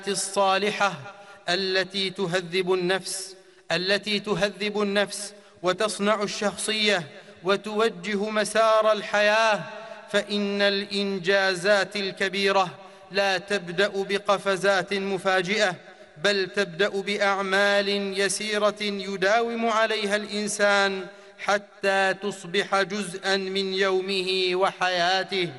الصالحة التي تهذب النفس وتصنع الشخصية وتوجه مسار الحياة. فإن الإنجازات الكبيرة لا تبدأ بقفزات مفاجئة، بل تبدأ بأعمال يسيرة يداوم عليها الإنسان حتى تصبح جزءا من يومه وحياته.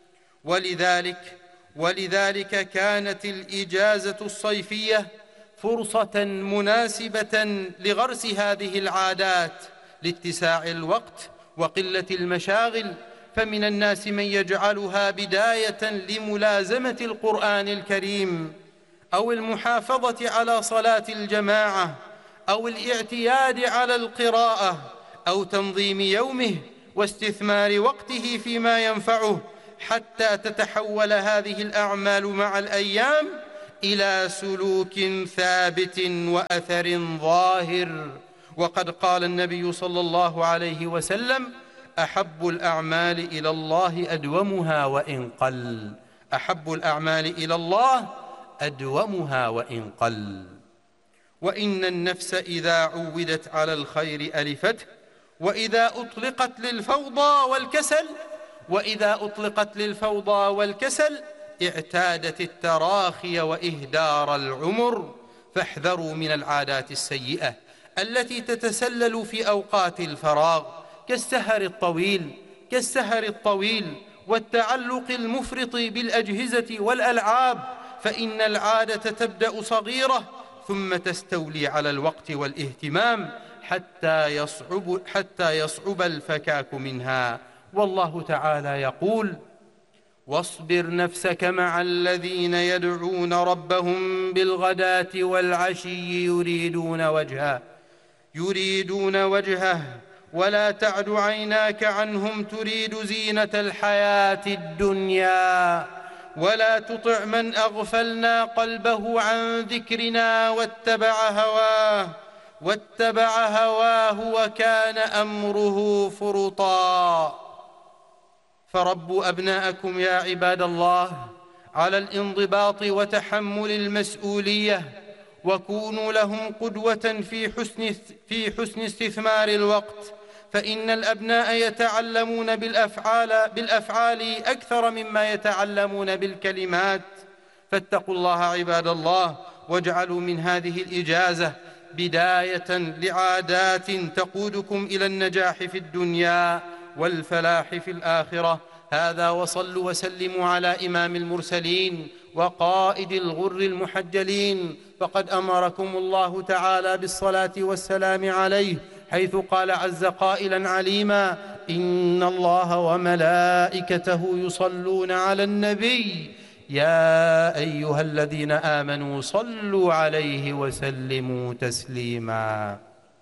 ولذلك كانت الإجازة الصيفية فرصة مناسبة لغرس هذه العادات لاتساع الوقت وقلة المشاغل. فمن الناس من يجعلها بداية لملازمة القرآن الكريم، أو المحافظة على صلاة الجماعة، أو الاعتياد على القراءة، أو تنظيم يومه واستثمار وقته فيما ينفعه، حتى تتحول هذه الأعمال مع الأيام إلى سلوك ثابت وأثر ظاهر. وقد قال النبي صلى الله عليه وسلم: أحب الأعمال إلى الله أدومها وإن قل. أحب الأعمال إلى الله أدومها وإن قل. وإن النفس إذا عودت على الخير ألفته، وإذا أطلقت للفوضى والكسل اعتادت التراخي وإهدار العمر. فاحذروا من العادات السيئة التي تتسلل في أوقات الفراغ كالسهر الطويل والتعلق المفرط بالأجهزة والألعاب. فإن العادة تبدأ صغيرة ثم تستولي على الوقت والاهتمام حتى يصعب الفكاك منها. والله تعالى يقول: واصبر نفسك مع الذين يدعون ربهم بالغداة والعشي يريدون وجهه ولا تعد عيناك عنهم تريد زينة الحياة الدنيا ولا تطع من أغفلنا قلبه عن ذكرنا واتبع هواه وكان أمره فرطا. فربوا أبناءكم يا عباد الله على الانضباط وتحمل المسؤولية، وكونوا لهم قدوة في حسن استثمار الوقت. فإن الأبناء يتعلمون بالأفعال أكثر مما يتعلمون بالكلمات. فاتقوا الله عباد الله، واجعلوا من هذه الإجازة بداية لعادات تقودكم إلى النجاح في الدنيا والفلاح في الآخرة. هذا، وصلوا وسلموا على إمام المرسلين وقائد الغر المحجلين، فقد أمركم الله تعالى بالصلاة والسلام عليه، حيث قال عز قائلا عليما: إن الله وملائكته يصلون على النبي يا أيها الذين آمنوا صلوا عليه وسلموا تسليما.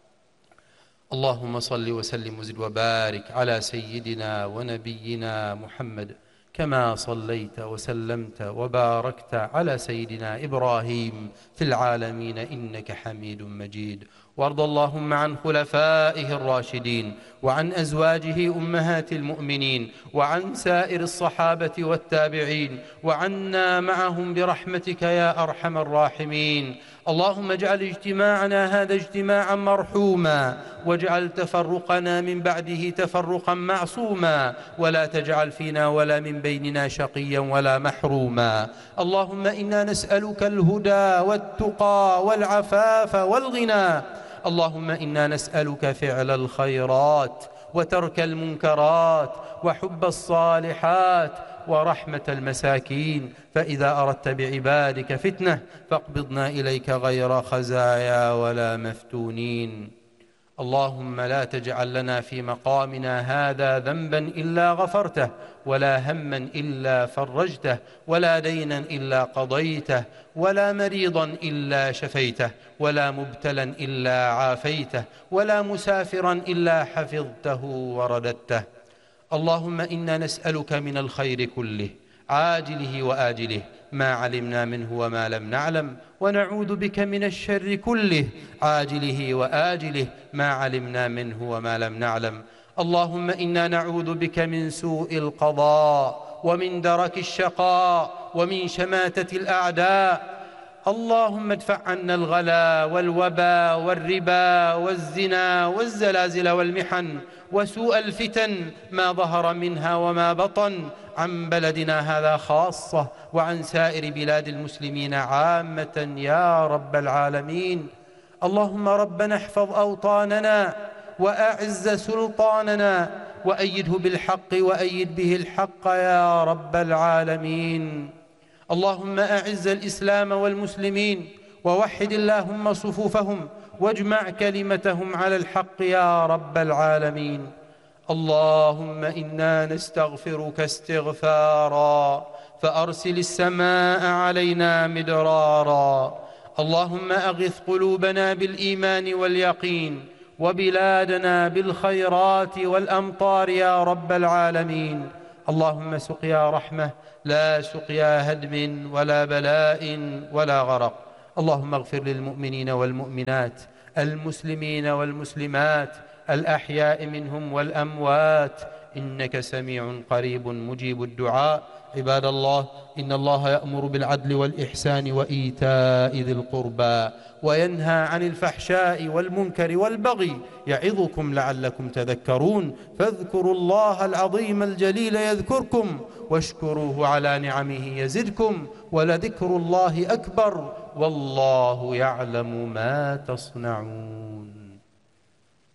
اللهم صل وسلم وزد وبارك على سيدنا ونبينا محمد، كما صليت وسلمت وباركت على سيدنا إبراهيم في العالمين إنك حميد مجيد. وارض اللهم عن خلفائه الراشدين وعن أزواجه أمهات المؤمنين وعن سائر الصحابة والتابعين وعنا معهم برحمتك يا أرحم الراحمين. اللهم اجعل اجتماعنا هذا اجتماعا مرحوما، واجعل تفرقنا من بعده تفرقا معصوما، ولا تجعل فينا ولا من بيننا شقيا ولا محروما. اللهم إنا نسألك الهدى والتقى والعفاف والغنى. اللهم إنا نسألك فعل الخيرات وترك المنكرات وحب الصالحات ورحمة المساكين. فإذا أردت بعبادك فتنة فاقبضنا إليك غير خزايا ولا مفتونين. اللهم لا تجعل لنا في مقامنا هذا ذنبا إلا غفرته، ولا هما إلا فرجته، ولا دينا إلا قضيته، ولا مريضا إلا شفيته، ولا مبتلا إلا عافيته، ولا مسافرا إلا حفظته ورددته. اللهم إنا نسألك من الخير كله عاجله وآجله ما علمنا منه وما لم نعلم، ونعوذ بك من الشر كله عاجله وآجله ما علمنا منه وما لم نعلم. اللهم إنا نعوذ بك من سوء القضاء ومن درك الشقاء ومن شماتة الأعداء. اللهم ادفع عنا الغلا والوبا والربا والزنا والزلازل والمحن وسوء الفتن ما ظهر منها وما بطن عن بلدنا هذا خاصة وعن سائر بلاد المسلمين عامة يا رب العالمين. اللهم ربنا احفظ أوطاننا وأعز سلطاننا وأيده بالحق وأيد به الحق يا رب العالمين. اللهم أعز الإسلام والمسلمين ووحد اللهم صفوفهم واجمع كلمتهم على الحق يا رب العالمين. اللهم إنا نستغفرك استغفارا فأرسل السماء علينا مدرارا. اللهم أغث قلوبنا بالإيمان واليقين وبلادنا بالخيرات والأمطار يا رب العالمين. اللهم سقيا رحمة لا سقيا هدم ولا بلاء ولا غرق. اللهم اغفر للمؤمنين والمؤمنات المسلمين والمسلمات الأحياء منهم والأموات إنك سميع قريب مجيب الدعاء. عباد الله، إن الله يأمر بالعدل والإحسان وإيتاء ذي القربى وينهى عن الفحشاء والمنكر والبغي يعظكم لعلكم تذكرون. فاذكروا الله العظيم الجليل يذكركم واشكروه على نعمه يزدكم ولذكر الله أكبر والله يعلم ما تصنعون.